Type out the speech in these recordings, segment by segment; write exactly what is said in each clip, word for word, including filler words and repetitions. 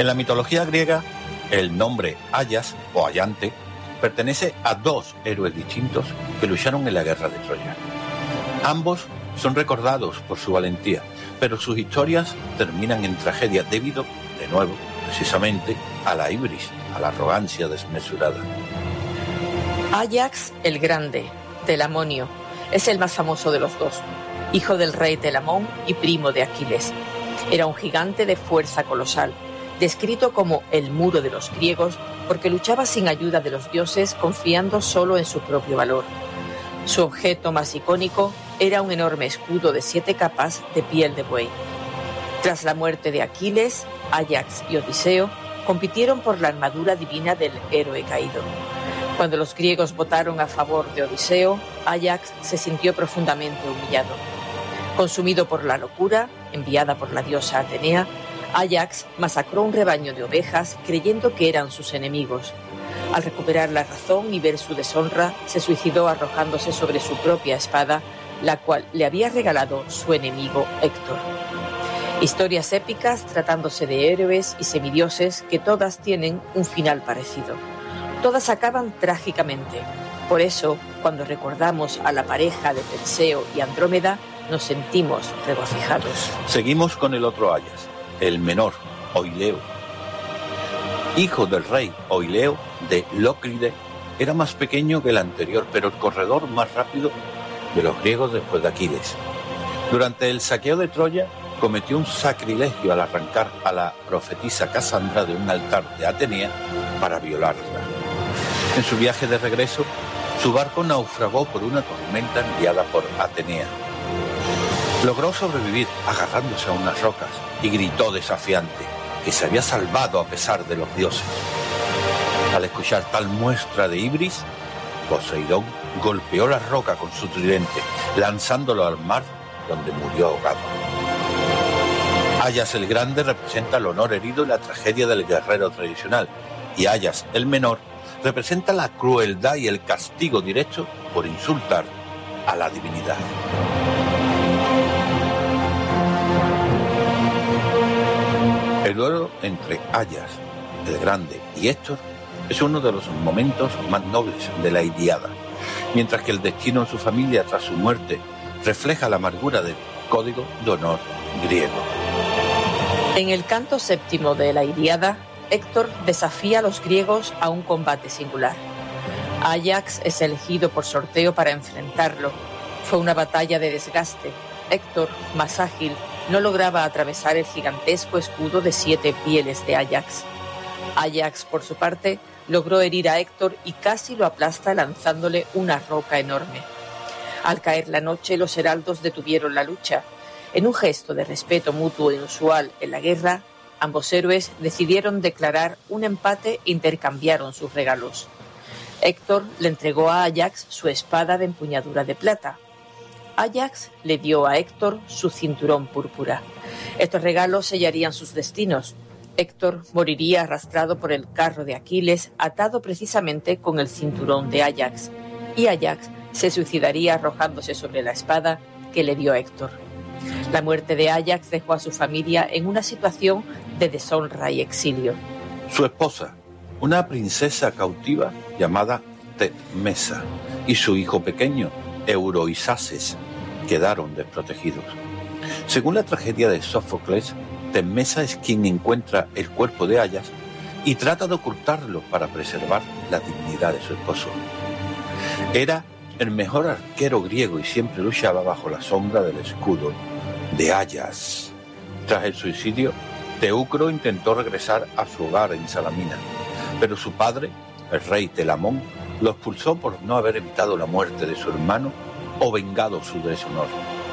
En la mitología griega, el nombre Ayas o Ayante pertenece a dos héroes distintos que lucharon en la guerra de Troya. Ambos son recordados por su valentía, pero sus historias terminan en tragedia debido, de nuevo, precisamente, a la ibris, a la arrogancia desmesurada. Áyax el Grande, Telamonio, es el más famoso de los dos, hijo del rey Telamón y primo de Aquiles. Era un gigante de fuerza colosal, descrito como el muro de los griegos porque luchaba sin ayuda de los dioses, confiando solo en su propio valor. Su objeto más icónico era un enorme escudo de siete capas de piel de buey. Tras la muerte de Aquiles, Áyax y Odiseo compitieron por la armadura divina del héroe caído. Cuando los griegos votaron a favor de Odiseo, Áyax se sintió profundamente humillado. Consumido por la locura, enviada por la diosa Atenea, Áyax masacró un rebaño de ovejas creyendo que eran sus enemigos. Al recuperar la razón y ver su deshonra, se suicidó arrojándose sobre su propia espada, la cual le había regalado su enemigo Héctor. Historias épicas tratándose de héroes y semidioses que todas tienen un final parecido. Todas acaban trágicamente. Por eso, cuando recordamos a la pareja de Perseo y Andrómeda, nos sentimos regocijados. Seguimos con el otro Ayas, el menor, Oileo. Hijo del rey Oileo de Lócride, era más pequeño que el anterior, pero el corredor más rápido de los griegos después de Aquiles. Durante el saqueo de Troya, cometió un sacrilegio al arrancar a la profetisa Casandra de un altar de Atenea para violarla. En su viaje de regreso, su barco naufragó por una tormenta enviada por Atenea. Logró sobrevivir agarrándose a unas rocas y gritó desafiante que se había salvado a pesar de los dioses. Al escuchar tal muestra de ibris, Poseidón golpeó la roca con su tridente, lanzándolo al mar, donde murió ahogado. Ayas el Grande representa el honor herido y la tragedia del guerrero tradicional, y Ayas el Menor representa la crueldad y el castigo directo por insultar a la divinidad. El duelo entre Ayas el Grande y Héctor es uno de los momentos más nobles de la Ilíada, mientras que el destino de su familia tras su muerte refleja la amargura del código de honor griego. En el canto séptimo de la Ilíada, Héctor desafía a los griegos a un combate singular. Áyax es elegido por sorteo para enfrentarlo. Fue una batalla de desgaste. Héctor, más ágil, no lograba atravesar el gigantesco escudo de siete pieles de Áyax. Áyax, por su parte, logró herir a Héctor y casi lo aplasta lanzándole una roca enorme. Al caer la noche, los heraldos detuvieron la lucha. En un gesto de respeto mutuo inusual en la guerra, ambos héroes decidieron declarar un empate e intercambiaron sus regalos. Héctor le entregó a Áyax su espada de empuñadura de plata. Áyax le dio a Héctor su cinturón púrpura. Estos regalos sellarían sus destinos. Héctor moriría arrastrado por el carro de Aquiles, atado precisamente con el cinturón de Áyax, y Áyax se suicidaría arrojándose sobre la espada que le dio Héctor. La muerte de Áyax dejó a su familia en una situación de deshonra y exilio. Su esposa, una princesa cautiva llamada Tecmesa, y su hijo pequeño, Euroisaces, quedaron desprotegidos. Según la tragedia de Sófocles, Tecmesa es quien encuentra el cuerpo de Áyax y trata de ocultarlo para preservar la dignidad de su esposo. Era el mejor arquero griego y siempre luchaba bajo la sombra del escudo de Áyax. Tras el suicidio, Teucro intentó regresar a su hogar en Salamina, pero su padre, el rey Telamón, lo expulsó por no haber evitado la muerte de su hermano o vengado su deshonor.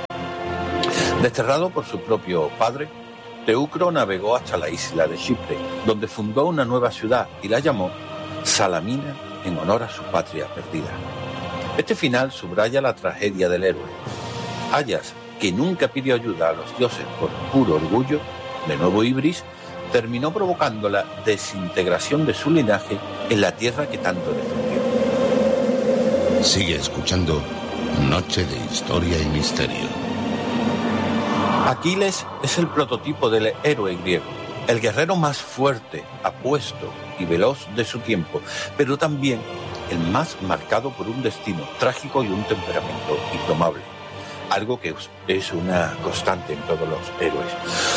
Desterrado por su propio padre, Teucro navegó hasta la isla de Chipre, donde fundó una nueva ciudad y la llamó Salamina en honor a su patria perdida. Este final subraya la tragedia del héroe. Áyax, que nunca pidió ayuda a los dioses por puro orgullo, de nuevo ibris, terminó provocando la desintegración de su linaje en la tierra que tanto defendió. Sigue escuchando Noche de Historia y Misterio. Aquiles es el prototipo del héroe griego, el guerrero más fuerte, apuesto y veloz de su tiempo, pero también el más marcado por un destino trágico y un temperamento indomable, algo que es una constante en todos los héroes.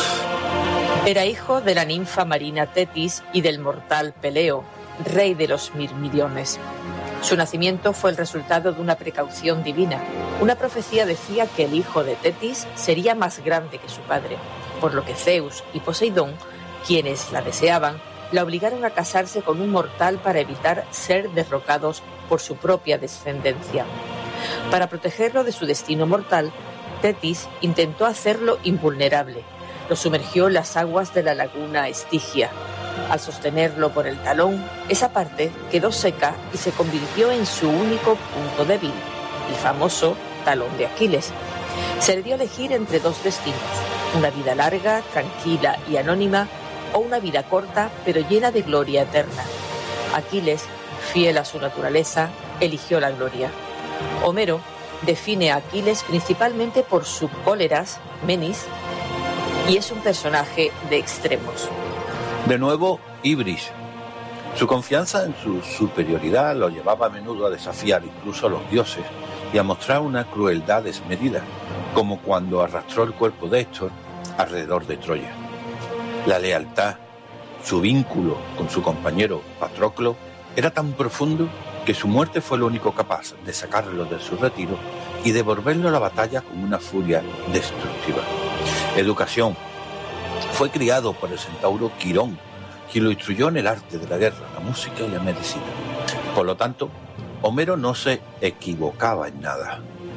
Era hijo de la ninfa marina Tetis y del mortal Peleo, rey de los mirmidiones. Su nacimiento fue el resultado de una precaución divina. Una profecía decía que el hijo de Tetis sería más grande que su padre, por lo que Zeus y Poseidón, quienes la deseaban, la obligaron a casarse con un mortal para evitar ser derrocados por su propia descendencia. Para protegerlo de su destino mortal, Tetis intentó hacerlo invulnerable. Lo sumergió en las aguas de la laguna Estigia. Al sostenerlo por el talón, esa parte quedó seca y se convirtió en su único punto débil, el famoso talón de Aquiles. Se le dio a elegir entre dos destinos, una vida larga, tranquila y anónima, o una vida corta pero llena de gloria eterna. Aquiles, fiel a su naturaleza, eligió la gloria. Homero define a Aquiles principalmente por su cóleras, menis, y es un personaje de extremos. De nuevo, Ibris. Su confianza en su superioridad lo llevaba a menudo a desafiar incluso a los dioses y a mostrar una crueldad desmedida, como cuando arrastró el cuerpo de Héctor alrededor de Troya. La lealtad, su vínculo con su compañero Patroclo, era tan profundo que su muerte fue lo único capaz de sacarlo de su retiro y devolverlo a la batalla con una furia destructiva. Educación. Fue criado por el centauro Quirón, quien lo instruyó en el arte de la guerra, la música y la medicina. Por lo tanto, Homero no se equivocaba en nada.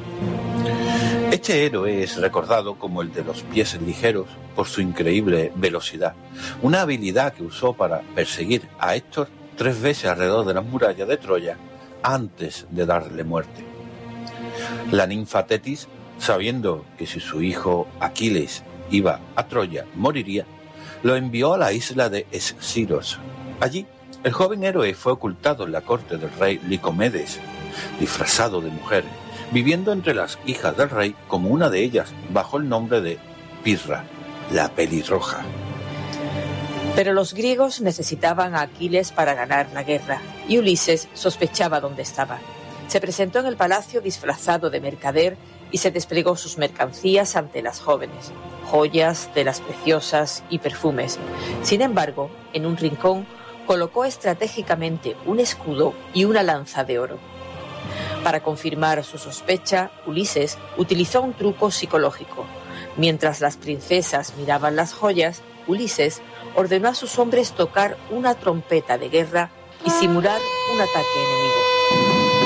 Este héroe es recordado como el de los pies ligeros por su increíble velocidad, una habilidad que usó para perseguir a Héctor tres veces alrededor de las murallas de Troya antes de darle muerte. La ninfa Tetis, sabiendo que si su hijo Aquiles iba a Troya, moriría, lo envió a la isla de Esciros. Allí, el joven héroe fue ocultado en la corte del rey Licomedes, disfrazado de mujer, viviendo entre las hijas del rey como una de ellas, bajo el nombre de Pirra, la pelirroja. Pero los griegos necesitaban a Aquiles para ganar la guerra, y Ulises sospechaba dónde estaba. Se presentó en el palacio disfrazado de mercader y se desplegó sus mercancías ante las jóvenes, joyas, telas preciosas y perfumes. Sin embargo, en un rincón colocó estratégicamente un escudo y una lanza de oro. Para confirmar su sospecha, Ulises utilizó un truco psicológico. Mientras las princesas miraban las joyas, Ulises ordenó a sus hombres tocar una trompeta de guerra y simular un ataque enemigo.